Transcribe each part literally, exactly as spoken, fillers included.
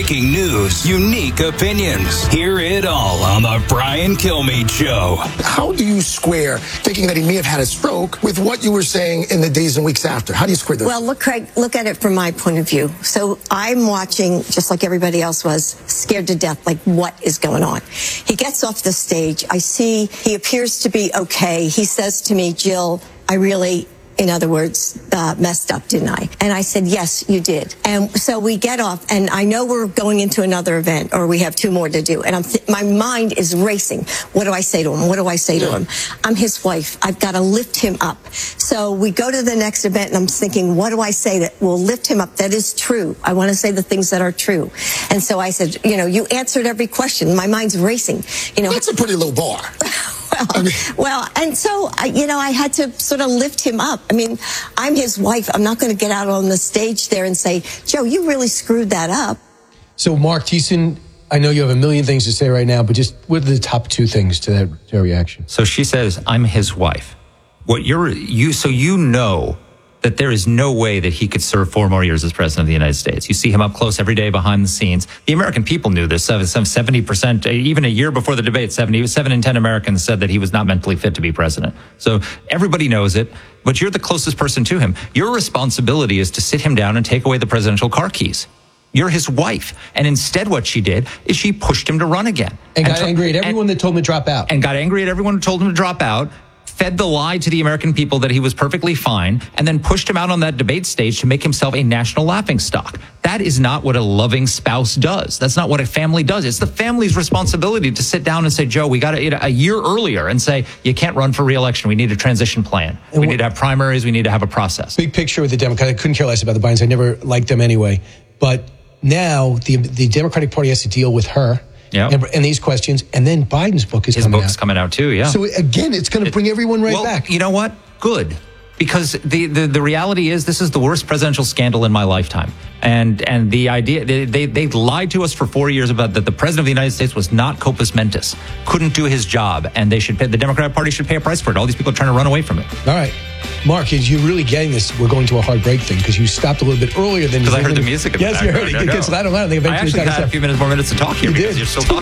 breaking news, unique opinions. Hear it all on the Brian Kilmeade Show. How do you square thinking that he may have had a stroke with what you were saying in the days and weeks after? How do you square those? Well, look, Craig, look at it from my point of view. So I'm watching, just like everybody else was, scared to death, like what is going on? He gets off the stage. I see he appears to be okay. He says to me, Jill, I really... in other words, uh, messed up, didn't I? And I said, yes, you did. And so we get off, and I know we're going into another event, or we have two more to do. And I'm th- my mind is racing. What do I say to him? What do I say to him? I'm his wife. I've got to lift him up. So we go to the next event, and I'm thinking, what do I say that will lift him up? That is true. I want to say the things that are true. And so I said, you know, you answered every question. My mind's racing. You know, that's a pretty low bar. Well, I mean, well, and so, you know, I had to sort of lift him up. I mean, I'm his wife. I'm not going to get out on the stage there and say, Joe, you really screwed that up. So, Mark Thiessen, I know you have a million things to say right now, but just what are the top two things to that, to that reaction? So she says, I'm his wife. What you're, you, so you know that there is no way that he could serve four more years as president of the United States. You see him up close every day behind the scenes. The American people knew this. Some seventy percent, even a year before the debate, seventy, seven in ten Americans said that he was not mentally fit to be president. So everybody knows it, but you're the closest person to him. Your responsibility is to sit him down and take away the presidential car keys. You're his wife. And instead what she did is she pushed him to run again. And, and got to, angry at everyone and, that told him to drop out. And got angry at everyone who told him to drop out. Fed the lie to the American people that he was perfectly fine, and then pushed him out on that debate stage to make himself a national laughingstock. That is not what a loving spouse does. That's not what a family does. It's the family's responsibility to sit down and say, Joe, we got to, you know, a year earlier and say, you can't run for re-election. We need a transition plan. And we need to have primaries. We need to have a process. Big picture with the Democrats. I couldn't care less about the Bidens. I never liked them anyway. But now the the Democratic Party has to deal with her. Yeah, and, and these questions, and then Biden's book is His coming out. His book's coming out too, yeah. So again, it's going to bring everyone right well, back. You know what? Good. Because the, the, the reality is this is the worst presidential scandal in my lifetime. And and the idea, they, they, they lied to us for four years about that the president of the United States was not Copus Mentis, couldn't do his job, and they should pay, the Democratic Party should pay a price for it. All these people are trying to run away from it. All right. Mark, is you really getting this? We're going to a hard break thing because you stopped a little bit earlier than you Because I heard the music. In yes, the you heard it. No, no. Because I don't, I don't think eventually I actually had a few minutes more minutes to talk here you because did. you're still Too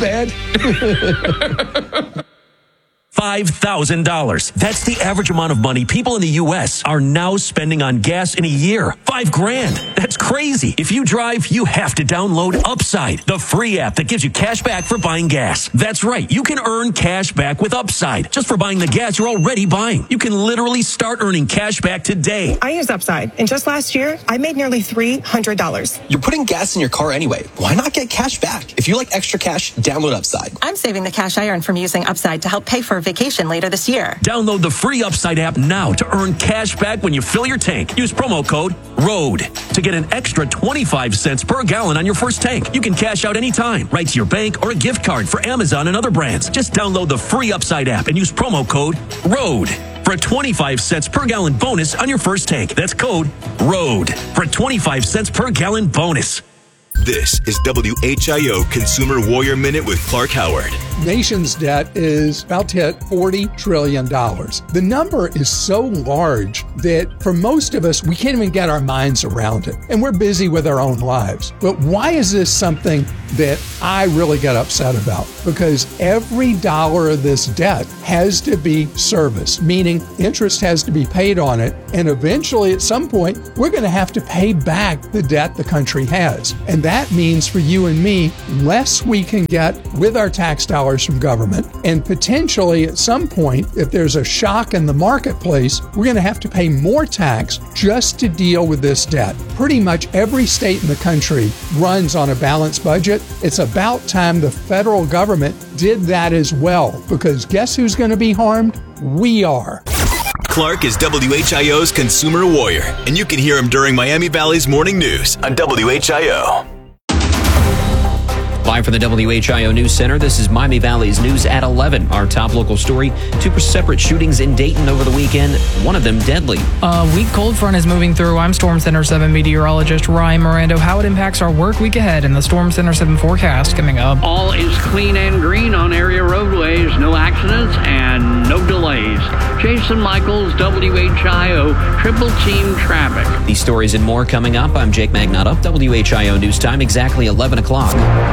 talking. bad. five thousand dollars. That's the average amount of money people in the U S are now spending on gas in a year. Five grand. That's crazy. If you drive, you have to download Upside, the free app that gives you cash back for buying gas. That's right. You can earn cash back with Upside just for buying the gas you're already buying. You can literally start earning cash back today. I use Upside, and just last year, I made nearly three hundred dollars. You're putting gas in your car anyway. Why not get cash back? If you like extra cash, download Upside. I'm saving the cash I earned from using Upside to help pay for a vacation later this year. Download the free Upside app now to earn cash back when you fill your tank. Use promo code ROAD to get an extra twenty-five cents per gallon on your first tank. You can cash out anytime, right to your bank or a gift card for Amazon and other brands. Just download the free Upside app and use promo code ROAD for a twenty-five cents per gallon bonus on your first tank. That's code ROAD for a twenty-five cents per gallon bonus. This is W H I O Consumer Warrior Minute with Clark Howard. Nation's debt is about to hit forty trillion dollars. The number is so large that for most of us, we can't even get our minds around it. And we're busy with our own lives. But why is this something that I really get upset about? Because every dollar of this debt has to be serviced, meaning interest has to be paid on it. And eventually, at some point, we're going to have to pay back the debt the country has. And that means for you and me, less we can get with our tax dollars from government. And potentially at some point, if there's a shock in the marketplace, we're going to have to pay more tax just to deal with this debt. Pretty much every state in the country runs on a balanced budget. It's about time the federal government did that as well, because guess who's going to be harmed? We are. Clark is W H I O's Consumer Warrior, and you can hear him during Miami Valley's Morning News on W H I O. Live from the W H I O News Center, this is Miami Valley's News at eleven. Our top local story, two separate shootings in Dayton over the weekend, one of them deadly. A weak cold front is moving through. I'm Storm Center seven meteorologist Ryan Mirando. How it impacts our work week ahead in the Storm Center seven forecast coming up. All is clean and green on area roadways. No accidents and no delays. Jason Michaels, W H I O, Triple Team Traffic. These stories and more coming up. I'm Jake Magnotta, W H I O News Time, exactly eleven o'clock.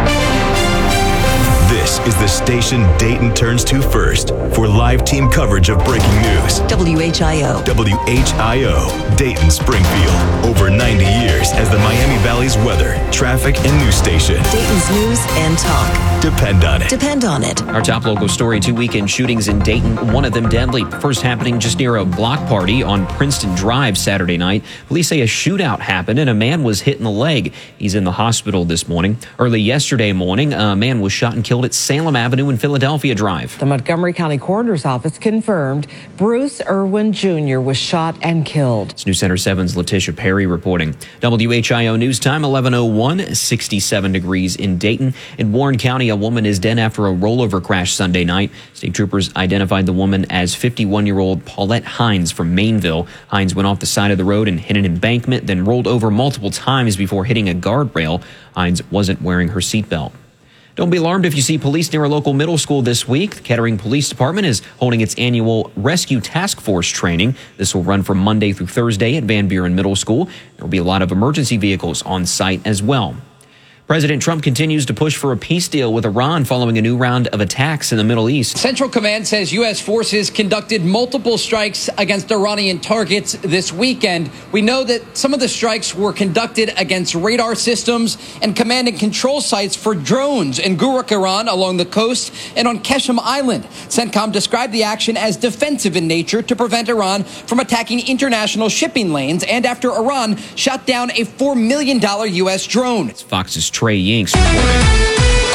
This is the station Dayton turns to first for live team coverage of breaking news. W H I O. W H I O, Dayton Springfield. Over ninety years as the Miami Valley's weather, traffic, and news station. Dayton's news and talk. Depend on it. Depend on it. Our top local story, two weekend shootings in Dayton, one of them deadly. First happening just near a block party on Princeton Drive Saturday night. Police say a shootout happened and a man was hit in the leg. He's in the hospital this morning. Early yesterday morning, a man was shot and killed at Salem Avenue and Philadelphia Drive. The Montgomery County Coroner's Office confirmed Bruce Irwin Junior was shot and killed. It's News Center seven's Letitia Perry reporting. W H I O News Time, eleven oh one, sixty-seven degrees in Dayton. In Warren County, a woman is dead after a rollover crash Sunday night. State troopers identified the woman as fifty-one-year-old Paulette Hines from Mainville. Hines went off the side of the road and hit an embankment, then rolled over multiple times before hitting a guardrail. Hines wasn't wearing her seatbelt. Don't be alarmed if you see police near a local middle school this week. The Kettering Police Department is holding its annual Rescue Task Force training. This will run from Monday through Thursday at Van Buren Middle School. There will be a lot of emergency vehicles on site as well. President Trump continues to push for a peace deal with Iran following a new round of attacks in the Middle East. Central Command says U S forces conducted multiple strikes against Iranian targets this weekend. We know that some of the strikes were conducted against radar systems and command and control sites for drones in Guruk, Iran, along the coast, and on Keshem Island. CENTCOM described the action as defensive in nature to prevent Iran from attacking international shipping lanes, and after Iran shot down a four million dollars U S drone. It's Fox's Trey Yinks reporting.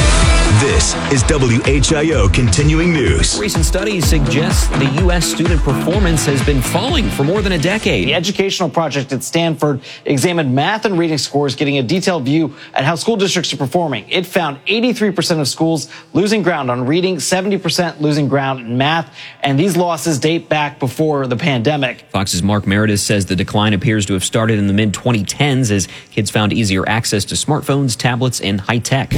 This is W H I O Continuing News. Recent studies suggest the U S student performance has been falling for more than a decade. The educational project at Stanford examined math and reading scores, getting a detailed view at how school districts are performing. It found eighty-three percent of schools losing ground on reading, seventy percent losing ground in math, and these losses date back before the pandemic. Fox's Mark Meredith says the decline appears to have started in the mid twenty tens as kids found easier access to smartphones, tablets, and high tech.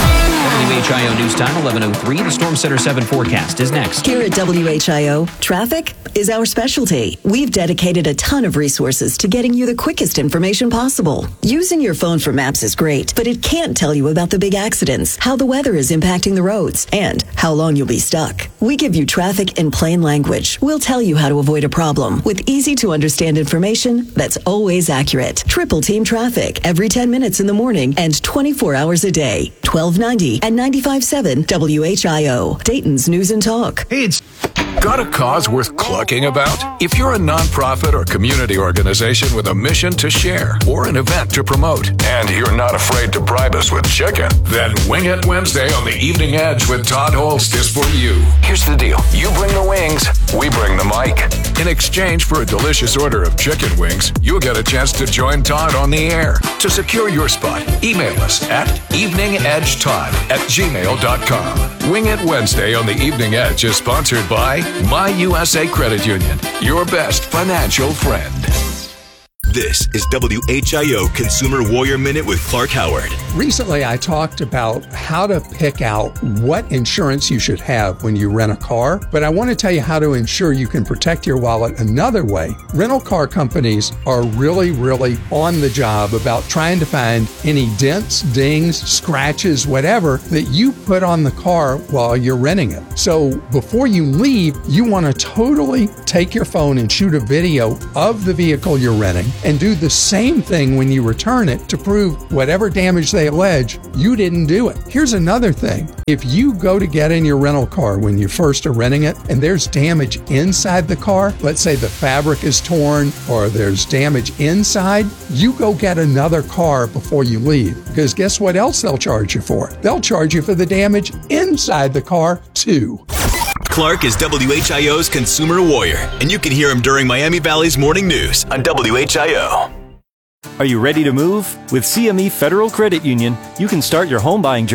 W H I O News Time, eleven oh three. The Storm Center seven forecast is next. Here at W H I O, traffic is our specialty. We've dedicated a ton of resources to getting you the quickest information possible. Using your phone for maps is great, but it can't tell you about the big accidents, how the weather is impacting the roads, and how long you'll be stuck. We give you traffic in plain language. We'll tell you how to avoid a problem with easy to understand information that's always accurate. Triple Team Traffic every ten minutes in the morning and twenty-four hours a day. twelve ninety and ninety-five point seven W H I O, Dayton's News and Talk. Hey, it's got a cause worth clucking about? If you're a nonprofit or community organization with a mission to share or an event to promote, and you're not afraid to bribe us with chicken, then Wing It Wednesday on the Evening Edge with Todd Holst is for you. Here's the deal. You bring the wings, we bring the mic. In exchange for a delicious order of chicken wings, you'll get a chance to join Todd on the air. To secure your spot, email us at eveningedgetodd at gmail dot com. Wing It Wednesday on the Evening Edge is sponsored by My U S A Credit Union, your best financial friend. This is W H I O Consumer Warrior Minute with Clark Howard. Recently, I talked about how to pick out what insurance you should have when you rent a car, but I want to tell you how to ensure you can protect your wallet another way. Rental car companies are really, really on the job about trying to find any dents, dings, scratches, whatever that you put on the car while you're renting it. So before you leave, you want to totally take your phone and shoot a video of the vehicle you're renting and do the same thing when you return it to prove whatever damage they allege, you didn't do it. Here's another thing. If you go to get in your rental car when you first are renting it and there's damage inside the car, let's say the fabric is torn or there's damage inside, you go get another car before you leave. Because guess what else they'll charge you for? They'll charge you for the damage inside the car too. Clark is W H I O's Consumer Warrior, and you can hear him during Miami Valley's Morning News on W H I O. Are you ready to move? With C M E Federal Credit Union, you can start your home buying journey.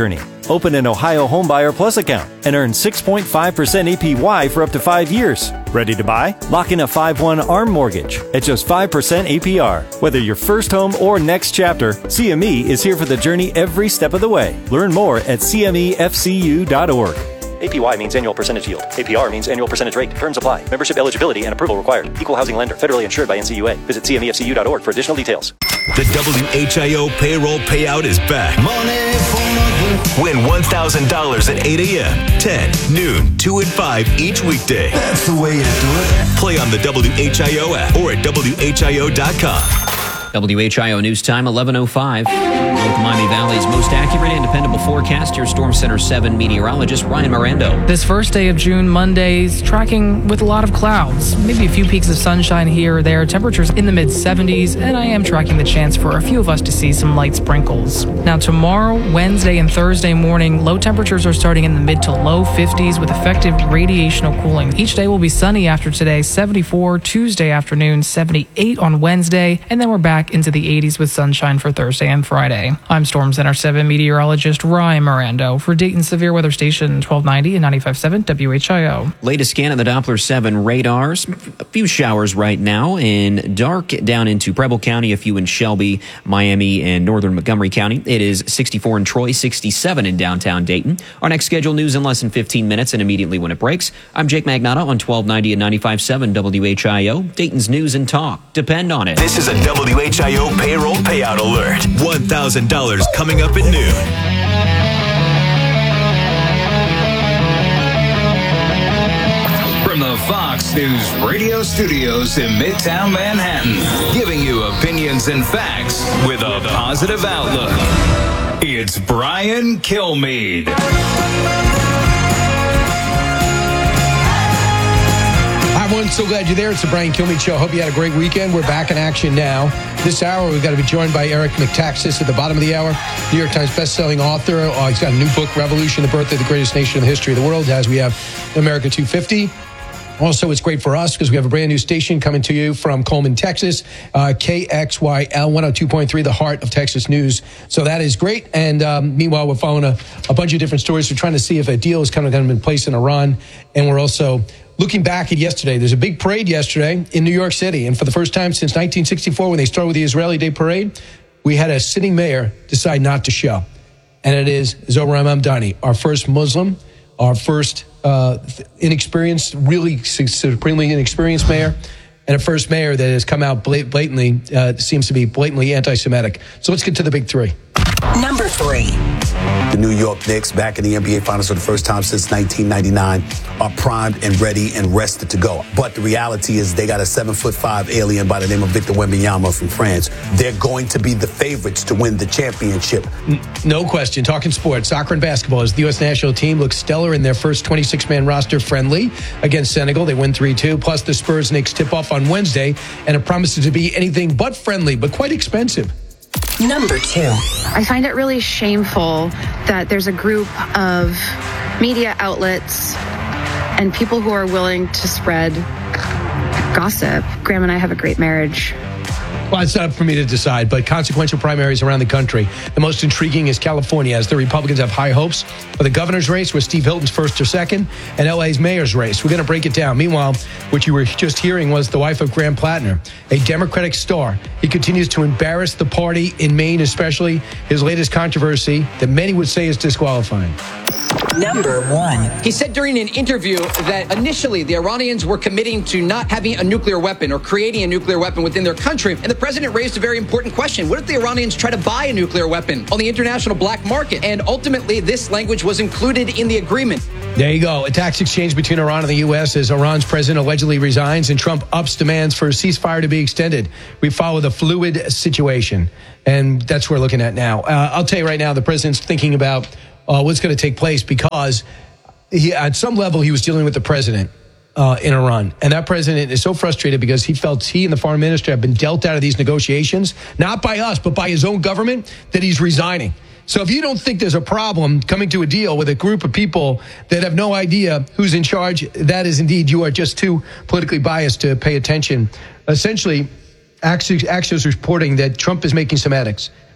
Open an Ohio Homebuyer Plus account and earn six point five percent A P Y for up to five years. Ready to buy? Lock in a five one ARM mortgage at just five percent A P R. Whether your first home or next chapter, C M E is here for the journey every step of the way. Learn more at C M E F C U dot org. A P Y means annual percentage yield. A P R means annual percentage rate. Terms apply. Membership eligibility and approval required. Equal housing lender. Federally insured by N C U A. Visit C M E F C U dot org for additional details. The W H I O payroll payout is back. Money for my Win one thousand dollars at eight a.m., ten, noon, two, and five each weekday. That's the way to do it. Play on the W H I O app or at W H I O dot com. W H I O News Time, eleven oh five. With Miami Valley's most accurate and dependable forecast, your Storm Center seven meteorologist, Ryan Mirando. This first day of June, Monday's tracking with a lot of clouds. Maybe a few peaks of sunshine here or there. Temperatures in the mid seventies, and I am tracking the chance for a few of us to see some light sprinkles. Now, tomorrow, Wednesday, and Thursday morning, low temperatures are starting in the mid to low fifties with effective radiational cooling. Each day will be sunny after today, seventy-four. Tuesday afternoon, seventy-eight on Wednesday, and then we're back into the eighties with sunshine for Thursday and Friday. I'm Storm Center seven meteorologist Ryan Mirando for Dayton Severe Weather Station twelve ninety and ninety-five point seven W H I O. Latest scan of the Doppler seven radars. A few showers right now in dark down into Preble County, a few in Shelby, Miami, and northern Montgomery County. It is sixty-four in Troy, sixty-seven in downtown Dayton. Our next scheduled news in less than fifteen minutes and immediately when it breaks. I'm Jake Magnotta on twelve ninety and ninety-five point seven W H I O. Dayton's news and talk. Depend on it. This is a W H I O payroll payout alert. one thousand dollars coming up at noon. From the Fox News radio studios in Midtown Manhattan, giving you opinions and facts with a positive outlook. It's Brian Kilmeade. Hi, everyone. So glad you're there. It's the Brian Kilmeade Show. Hope you had a great weekend. We're back in action now. This hour, we've got to be joined by Eric McTaxis at the bottom of the hour. New York Times bestselling author. Uh, he's got a new book, Revolution, the Birth of the Greatest Nation in the History of the World. As we have America two fifty. Also, it's great for us because we have a brand new station coming to you from Coleman, Texas, uh, K X Y L one oh two point three, the heart of Texas news. So that is great. And um, meanwhile, we're following a, a bunch of different stories. We're trying to see if a deal is kind of going to be in place in Iran. And we're also looking back at yesterday. There's a big parade yesterday in New York City. And for the first time since nineteen sixty-four, when they started with the Israeli Day Parade, we had a sitting mayor decide not to show. And it is Zohran Mamdani, our first Muslim, our first uh, inexperienced, really supremely inexperienced mayor, and a first mayor that has come out blatantly, uh, seems to be blatantly anti-Semitic. So let's get to the big three. Number three. The New York Knicks, back in the N B A Finals for the first time since nineteen ninety-nine, are primed and ready and rested to go. But the reality is they got a seven foot five alien by the name of Victor Wembanyama from France. They're going to be the favorites to win the championship. No question. Talking sports, soccer and basketball, as the U S national team looks stellar in their first twenty-six man roster friendly against Senegal. They win three two. Plus the Spurs-Knicks tip-off on Wednesday, and it promises to be anything but friendly, but quite expensive. Number two. I find it really shameful that there's a group of media outlets and people who are willing to spread gossip. Graham and I have a great marriage. Well, it's not up for me to decide, but consequential primaries around the country. The most intriguing is California, as the Republicans have high hopes for the governor's race, where Steve Hilton's first or second, and L A's mayor's race. We're going to break it down. Meanwhile, what you were just hearing was the wife of Graham Plattner, a Democratic star. He continues to embarrass the party in Maine, especially his latest controversy that many would say is disqualifying. Number one. He said during an interview that initially the Iranians were committing to not having a nuclear weapon or creating a nuclear weapon within their country. And the president raised a very important question. What if the Iranians try to buy a nuclear weapon on the international black market? And ultimately, this language was included in the agreement. There you go. A tax exchange between Iran and the U S as Iran's president allegedly resigns and Trump ups demands for a ceasefire to be extended. We follow the fluid situation, and that's what we're looking at now. Uh, I'll tell you right now, the president's thinking about uh, what's going to take place because he, at some level he was dealing with the president uh, in Iran. And that president is so frustrated because he felt he and the foreign minister have been dealt out of these negotiations, not by us, but by his own government, that he's resigning. So if you don't think there's a problem coming to a deal with a group of people that have no idea who's in charge, that is indeed, you are just too politically biased to pay attention. Essentially, Axios is reporting that Trump is making some edits.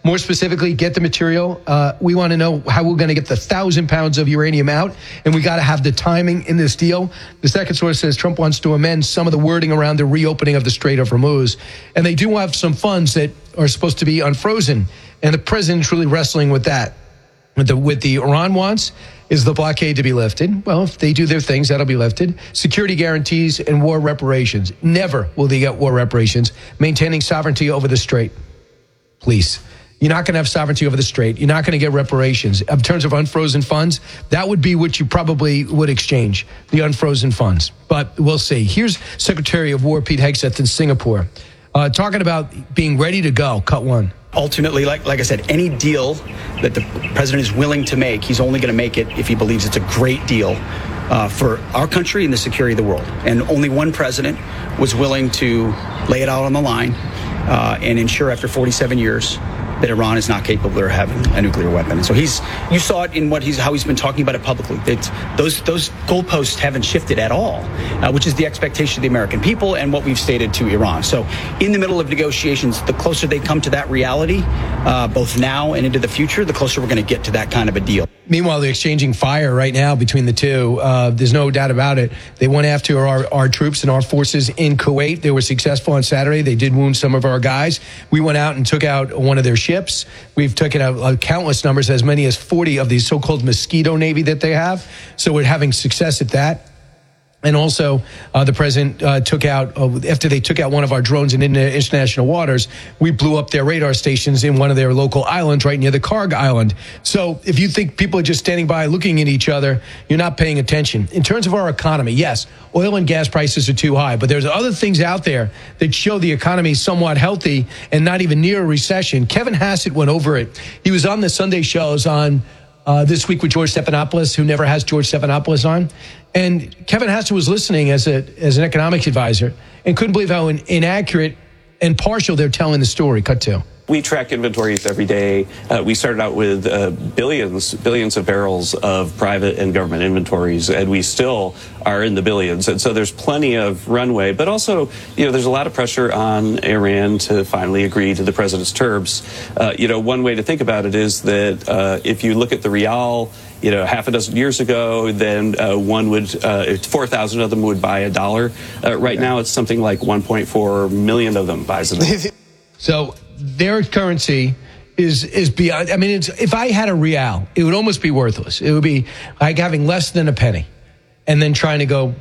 More specifically, get the material. Uh, we want to know how we're going to get the thousand pounds of uranium out, and we got to have the timing in this deal. The second source says Trump wants to amend some of the wording around the reopening of the Strait of Hormuz, and they do have some funds that are supposed to be unfrozen, and the president's really wrestling with that. With the, with the Iran wants is the blockade to be lifted. Well, if they do their things, that'll be lifted. Security guarantees and war reparations. Never will they get war reparations. Maintaining sovereignty over the Strait. Please. You're not going to have sovereignty over the Strait. You're not going to get reparations. In terms of unfrozen funds, that would be what you probably would exchange, the unfrozen funds. But we'll see. Here's Secretary of War Pete Hegseth in Singapore uh, talking about being ready to go. Cut one. Ultimately, like like I said, any deal that the president is willing to make, he's only going to make it if he believes it's a great deal uh, for our country and the security of the world. And only one president was willing to lay it out on the line uh, and ensure after forty-seven years that Iran is not capable of having a nuclear weapon. And so he's, you saw it in what he's, how he's been talking about it publicly. It's, those those goalposts haven't shifted at all, uh, which is the expectation of the American people and what we've stated to Iran. So in the middle of negotiations, the closer they come to that reality, uh, both now and into the future, the closer we're going to get to that kind of a deal. Meanwhile, they're exchanging fire right now between the two. Uh, there's no doubt about it. They went after our, our troops and our forces in Kuwait. They were successful on Saturday. They did wound some of our guys. We went out and took out one of their ships. We've taken out uh, countless numbers, as many as forty of these so-called Mosquito Navy that they have. So we're having success at that. And also, uh, the president uh, took out, uh, after they took out one of our drones in international waters, we blew up their radar stations in one of their local islands right near the Karg Island. So if you think people are just standing by looking at each other, you're not paying attention. In terms of our economy, yes, oil and gas prices are too high, but there's other things out there that show the economy is somewhat healthy and not even near a recession. Kevin Hassett went over it. He was on the Sunday shows on Uh, this week with George Stephanopoulos, who never has George Stephanopoulos on. And Kevin Hassett was listening as a as an economics advisor and couldn't believe how in, inaccurate and partial they're telling the story. Cut two. We track inventories every day. Uh, we started out with uh, billions, billions of barrels of private and government inventories, and we still are in the billions. And so there's plenty of runway, but also, you know, there's a lot of pressure on Iran to finally agree to the president's terms. Uh, you know, one way to think about it is that uh, if you look at the rial, you know, half a dozen years ago, then uh, one would, uh, four thousand of them would buy a dollar. Uh, right now, it's something like one point four million of them buys a dollar. So their currency is is beyond. I mean, it's, if I had a real, it would almost be worthless. It would be like having less than a penny and then trying to go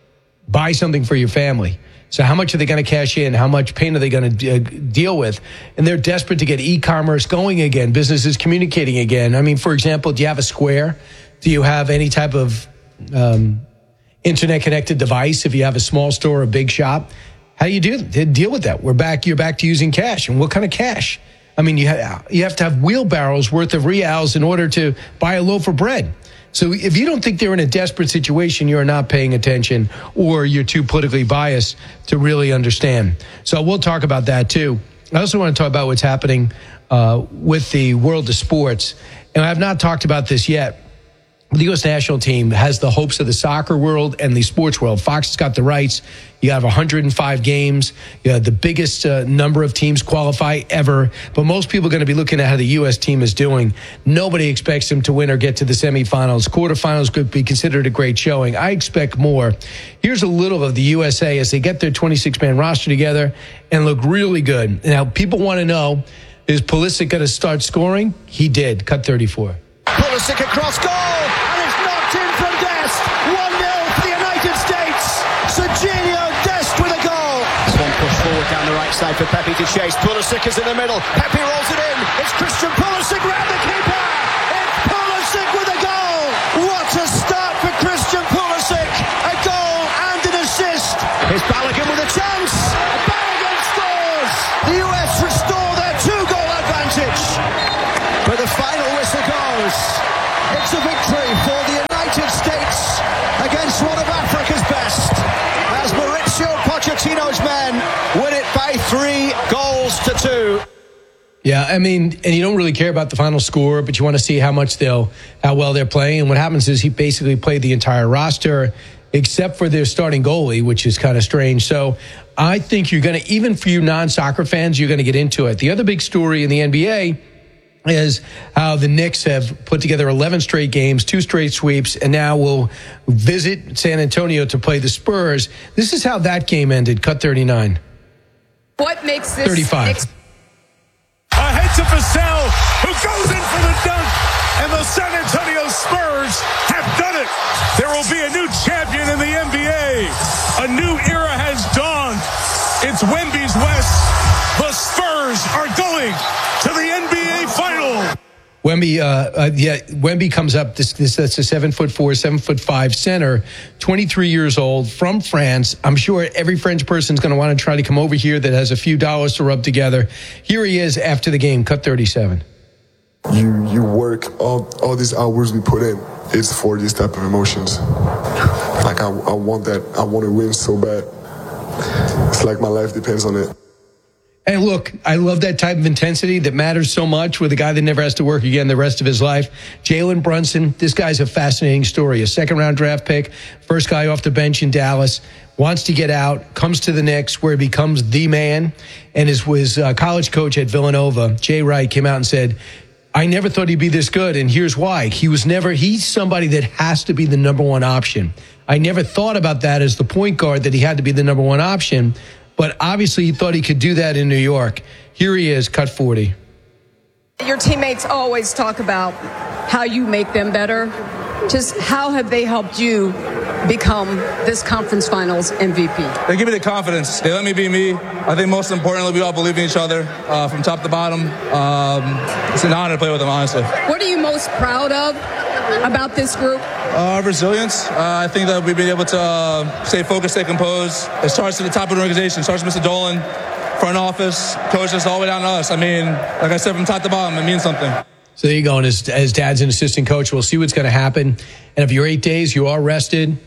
buy something for your family. So how much are they going to cash in? How much pain are they going to uh, deal with? And they're desperate to get e-commerce going again, businesses communicating again. I mean, for example, do you have a Square? Do you have any type of um, internet-connected device if you have a small store or a big shop? How do you do deal with that? We're back. You're back to using cash. And what kind of cash? I mean, you have, you have to have wheelbarrows worth of reals in order to buy a loaf of bread. So if you don't think they're in a desperate situation, you're not paying attention, or you're too politically biased to really understand. So we'll talk about that too. I also want to talk about what's happening uh, with the world of sports. And I have not talked about this yet. The U S national team has the hopes of the soccer world and the sports world. Fox has got the rights. You have one hundred five games. You have the biggest uh, number of teams qualify ever. But most people are going to be looking at how the U S team is doing. Nobody expects them to win or get to the semifinals. Quarterfinals could be considered a great showing. I expect more. Here's a little of the U S A as they get their twenty-six man roster together and look really good. Now, people want to know, is Pulisic going to start scoring? He did. Cut thirty-four. Pulisic across goal, and it's knocked in from Dest. one nil for the United States. Serginho Dest with a goal. It's one push forward down the right side for Pepe to chase. Pulisic is in the middle. Pepe rolls it in. It's Christian Pulisic round the keeper. It's Pulisic with a goal. What a start for Christian Pulisic. A goal and an assist. Here's Balogun with a chance. Balogun scores. The U S restore their two-goal advantage. But the final whistle goes. It's a victory for the United States against one of Africa's best, as Mauricio Pochettino's men win it by three goals to two. Yeah, I mean, and you don't really care about the final score, but you want to see how much they'll, how well they're playing. And what happens is he basically played the entire roster, except for their starting goalie, which is kind of strange. So I think you're going to, even for you non-soccer fans, you're going to get into it. The other big story in the N B A is how the Knicks have put together eleven straight games, two straight sweeps, and now will visit San Antonio to play the Spurs. This is how that game ended. Cut thirty-nine. What makes this thirty-five. Knicks- Ahead to Vassell, who goes in for the dunk, and the San Antonio Spurs have done it. There will be a new champion in the N B A. A new era has dawned. It's Wemby's West. The Spurs are going to the N B A Final. Wemby, uh, uh, yeah, Wemby comes up. This, this, that's a seven foot four, seven foot five center, twenty-three years old, from France. I'm sure every French person's going to want to try to come over here that has a few dollars to rub together. Here he is after the game. Cut thirty-seven. You you work all all these hours we put in. It's for these type of emotions. Like I I want that. I want to win so bad. It's like my life depends on it. And look, I love that type of intensity that matters so much with a guy that never has to work again the rest of his life. Jalen Brunson, this guy's a fascinating story. A second-round draft pick, first guy off the bench in Dallas, wants to get out, comes to the Knicks where he becomes the man, and his, his uh, college coach at Villanova, Jay Wright, came out and said, I never thought he'd be this good, and here's why. He was never, he's somebody that has to be the number one option. I never thought about that as the point guard, that he had to be the number one option. But obviously, he thought he could do that in New York. Here he is, cut forty. Your teammates always talk about how you make them better. Just how have they helped you become this conference finals M V P? They give me the confidence. They let me be me. I think most importantly, we all believe in each other uh, from top to bottom. Um, it's an honor to play with them, honestly. What are you most proud of about this group? Uh, resilience. Uh, I think that we've been able to uh, stay focused, stay composed. It starts at the top of the organization. It starts with Mister Dolan, front office, coaches, all the way down to us. I mean, like I said, from top to bottom, it means something. So there you go. And as, as Dad's an assistant coach, we'll see what's going to happen. And if you're eight days, you are rested.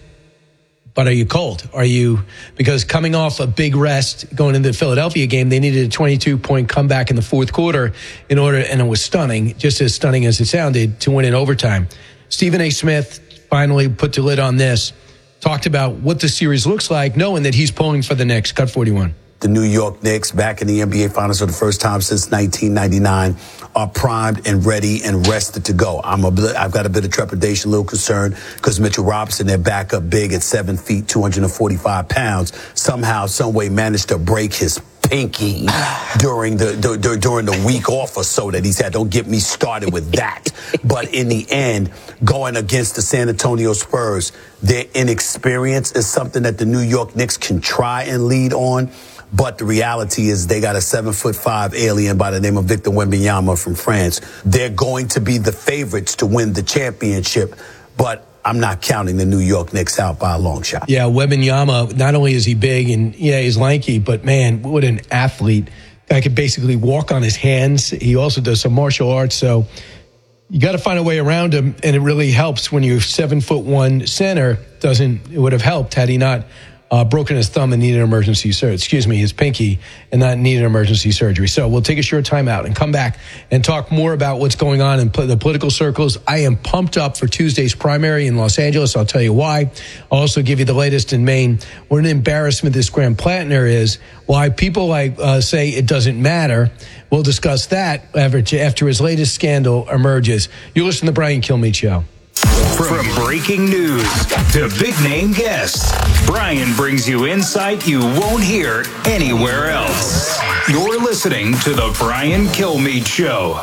But are you cold? Are you, because coming off a big rest going into the Philadelphia game, they needed a twenty-two point comeback in the fourth quarter in order, and it was stunning, just as stunning as it sounded, to win in overtime. Stephen A. Smith finally put the lid on this, talked about what the series looks like, knowing that he's pulling for the Knicks. Cut forty-one. The New York Knicks, back in the N B A Finals for the first time since nineteen ninety-nine, are primed and ready and rested to go. I'm a, I've got a bit of trepidation, a little concern, because Mitchell Robinson, their backup big at seven feet, two hundred forty-five pounds, somehow, some way managed to break his pinky during the, the during the week off or so that he's had. Don't get me started with that. But in the end, going against the San Antonio Spurs, their inexperience is something that the New York Knicks can try and lead on. But the reality is they got a seven foot five alien by the name of Victor Wembanyama from France. They're going to be the favorites to win the championship, but I'm not counting the New York Knicks out by a long shot. Yeah, Wembanyama, not only is he big and, yeah, he's lanky, but, man, what an athlete. Guy could basically walk on his hands. He also does some martial arts, so you got to find a way around him, and it really helps when you're seven foot one center. Doesn't, it would have helped had he not Uh, broken his thumb and needed emergency surgery. Excuse me, his pinky, and not needed emergency surgery. So we'll take a short time out and come back and talk more about what's going on in pl- the political circles. I am pumped up for Tuesday's primary in Los Angeles. I'll tell you why. I'll also give you the latest in Maine. What an embarrassment this Graham Plattner is. Why people like uh, say it doesn't matter. We'll discuss that after, after his latest scandal emerges. You listen to the Brian Kilmeade Show. From breaking news to big-name guests, Brian brings you insight you won't hear anywhere else. You're listening to The Brian Kilmeade Show.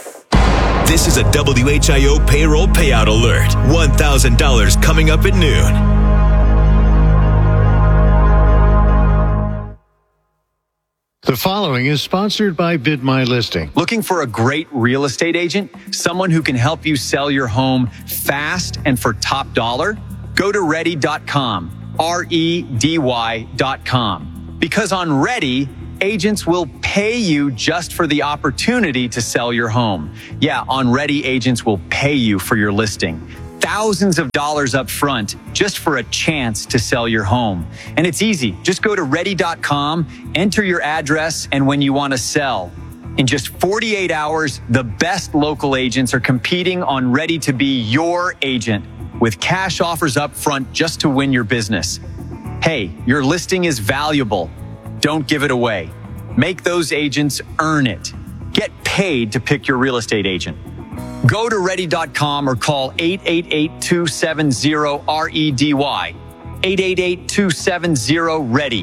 This is a W H I O payroll payout alert. one thousand dollars coming up at noon. The following is sponsored by Bid My Listing. Looking for a great real estate agent? Someone who can help you sell your home fast and for top dollar? Go to ready dot com, R E D Y dot com. Because on Ready, agents will pay you just for the opportunity to sell your home. Yeah, on Ready, agents will pay you for your listing. Thousands of dollars up front just for a chance to sell your home. And it's easy. Just go to ready dot com, enter your address, and when you want to sell. In just forty-eight hours, the best local agents are competing on Ready to be your agent with cash offers up front just to win your business. Hey, your listing is valuable. Don't give it away. Make those agents earn it. Get paid to pick your real estate agent. Go to ready dot com or call eight eight eight, two seven zero, R E D Y. eight eight eight, two seven zero, READY.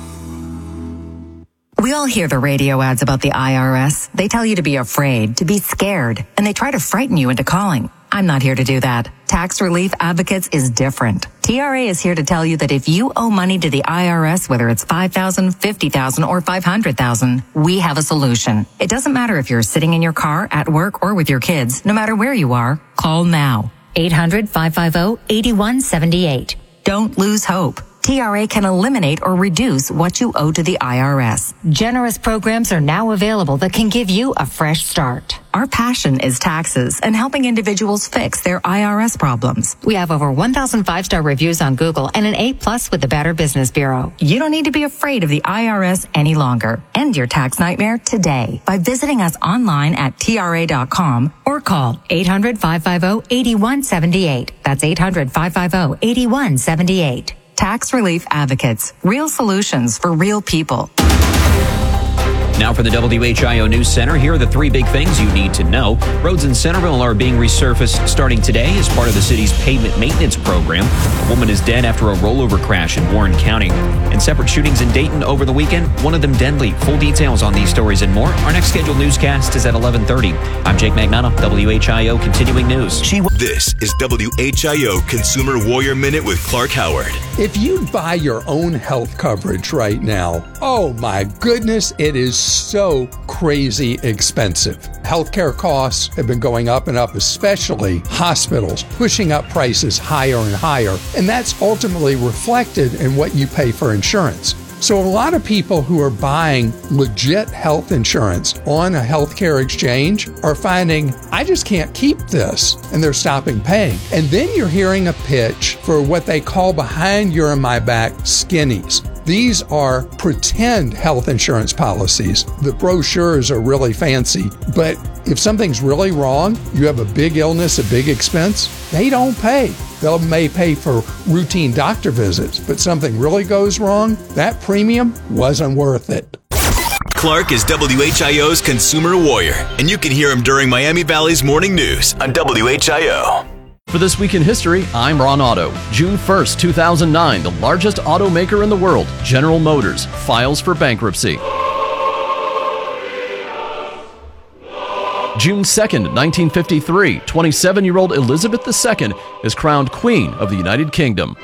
We all hear the radio ads about the I R S. They tell you to be afraid, to be scared, and they try to frighten you into calling. I'm not here to do that. Tax Relief Advocates is different. T R A is here to tell you that if you owe money to the I R S, whether it's five thousand dollars, fifty thousand dollars, or five hundred thousand dollars, we have a solution. It doesn't matter if you're sitting in your car, at work, or with your kids. No matter where you are, call now. eight hundred, five five zero, eight one seven eight. Don't lose hope. T R A can eliminate or reduce what you owe to the I R S. Generous programs are now available that can give you a fresh start. Our passion is taxes and helping individuals fix their I R S problems. We have over one thousand five-star reviews on Google and an A plus with the Better Business Bureau. You don't need to be afraid of the I R S any longer. End your tax nightmare today by visiting us online at T R A dot com or call eight hundred, five five zero, eight one seven eight. That's eight hundred, five five zero, eight one seven eight. Tax Relief Advocates. Real solutions for real people. Now for the W H I O News Center, here are the three big things you need to know. Roads in Centerville are being resurfaced starting today as part of the city's pavement maintenance program. A woman is dead after a rollover crash in Warren County. And separate shootings in Dayton over the weekend, one of them deadly. Full details on these stories and more. Our next scheduled newscast is at eleven thirty. I'm Jake Magnotta, W H I O Continuing News. This is W H I O Consumer Warrior Minute with Clark Howard. If you buy your own health coverage right now, oh my goodness, it is so crazy expensive. Healthcare costs have been going up and up, especially hospitals, pushing up prices higher and higher. And that's ultimately reflected in what you pay for insurance. So a lot of people who are buying legit health insurance on a healthcare exchange are finding, I just can't keep this, and they're stopping paying. And then you're hearing a pitch for what they call behind your and my back skinnies. These are pretend health insurance policies. The brochures are really fancy, but if something's really wrong, you have a big illness, a big expense, they don't pay. They may pay for routine doctor visits, but something really goes wrong, that premium wasn't worth it. Clark is W H I O's Consumer Warrior, and you can hear him during Miami Valley's Morning News on W H I O. For This Week in History, I'm Ron Otto. June first, two thousand nine, the largest automaker in the world, General Motors, files for bankruptcy. June second, nineteen fifty-three, twenty-seven-year-old Elizabeth the Second is crowned Queen of the United Kingdom.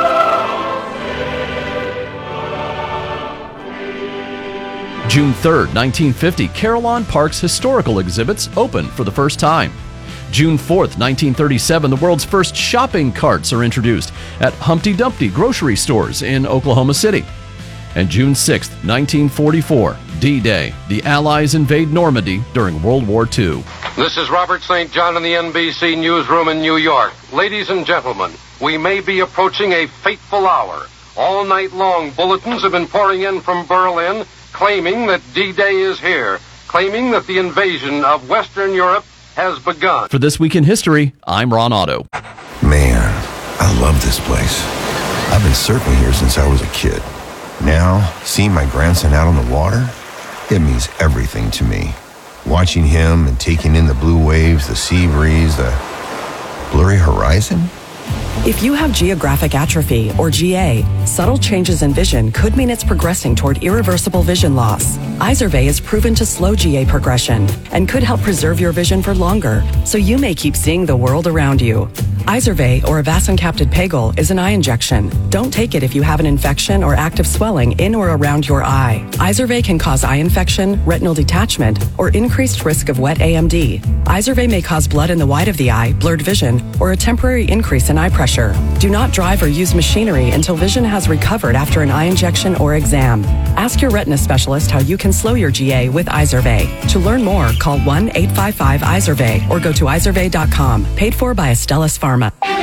June third, nineteen fifty, Carillon Park's historical exhibits open for the first time. June fourth, nineteen thirty-seven, the world's first shopping carts are introduced at Humpty Dumpty grocery stores in Oklahoma City. And June sixth, nineteen forty-four, D-Day, the Allies invade Normandy during World War Two. This is Robert Saint John in the N B C newsroom in New York. Ladies and gentlemen, we may be approaching a fateful hour. All night long, bulletins have been pouring in from Berlin claiming that D-Day is here, claiming that the invasion of Western Europe has begun. For This Week in History, I'm Ron Otto. Man, I love this place. I've been surfing here since I was a kid. Now, seeing my grandson out on the water, it means everything to me. Watching him and taking in the blue waves, the sea breeze, the blurry horizon. If you have geographic atrophy, or G A, subtle changes in vision could mean it's progressing toward irreversible vision loss. Izervay is proven to slow G A progression and could help preserve your vision for longer, so you may keep seeing the world around you. Izervay, or avacincaptad pegol, is an eye injection. Don't take it if you have an infection or active swelling in or around your eye. Izervay can cause eye infection, retinal detachment, or increased risk of wet A M D. Izervay may cause blood in the white of the eye, blurred vision, or a temporary increase in eye pressure. Do not drive or use machinery until vision has recovered after an eye injection or exam. Ask your retina specialist how you can slow your G A with Izervay. To learn more, call one eight five five Izervay or go to izervay dot com. Paid for by Astellas Pharma.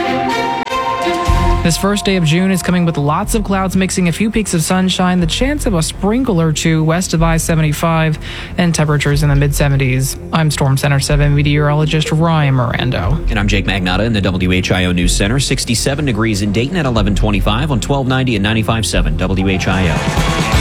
This first day of June is coming with lots of clouds mixing a few peaks of sunshine, the chance of a sprinkle or two west of I seventy-five, and temperatures in the mid seventies. I'm Storm Center seven meteorologist Ryan Mirando. And I'm Jake Magnotta in the W H I O News Center. sixty-seven degrees in Dayton at eleven twenty-five on twelve ninety and ninety-five point seven W H I O.